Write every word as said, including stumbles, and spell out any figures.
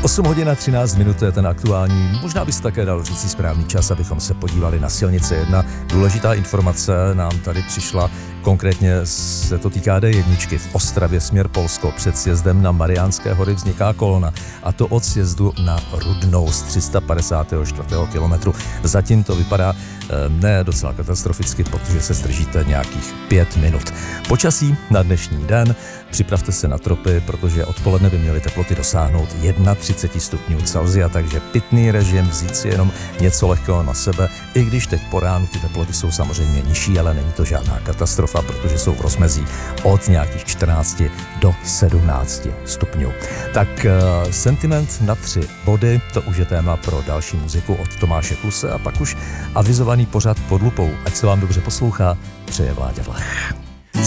osm hodin a třináct minut, to je ten aktuální, možná by se také dalo říct správný čas, abychom se podívali na silnici jedna. Důležitá informace nám tady přišla, konkrétně se to týká D jedna. V Ostravě směr Polsko před sjezdem na Mariánské hory vzniká kolona, a to od sjezdu na Rudnou z tři sta padesát čtyři kilometru. Zatím to vypadá ne docela katastroficky, protože se zdržíte nějakých pět minut. Počasí na dnešní den, připravte se na tropy, protože odpoledne by měly teploty dosáhnout třicet jedna stupňů Celsia, takže pitný režim, vzít si jenom něco lehkého na sebe, i když teď po ránu ty teploty jsou samozřejmě nižší, ale není to žádná katastrofa, protože jsou v rozmezí od nějakých čtrnácti do sedmnácti stupňů. Tak uh, sentiment na tři body, to už je téma pro další muziku od Tomáše Kluse a pak už avizovaný pořad Pod lupou. Ať se vám dobře poslouchá, přeje Vláďa Vlach.